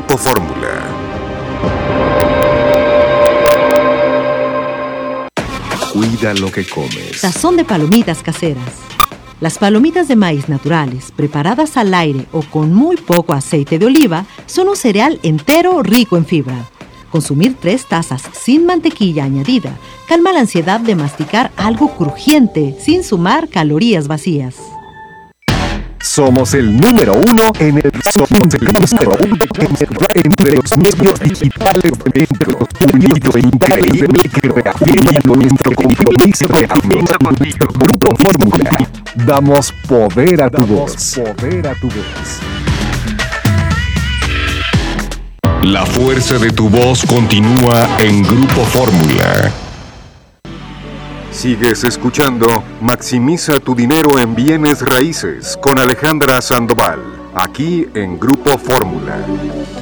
Grupo Fórmula. Cuida lo que comes. Sazón de palomitas caseras. Las palomitas de maíz naturales, preparadas al aire o con muy poco aceite de oliva, son un cereal entero rico en fibra. Consumir 3 tazas sin mantequilla añadida calma la ansiedad de masticar algo crujiente sin sumar calorías vacías. Somos el número 1 en el entre los medios digitales dentro unido increíble creativo nuestro compromiso contigo. Grupo Fórmula. Damos poder a tu voz. La fuerza de tu voz continúa en Grupo Fórmula. Sigues escuchando Maximiza tu dinero en bienes raíces con Alejandra Sandoval, aquí en Grupo Fórmula.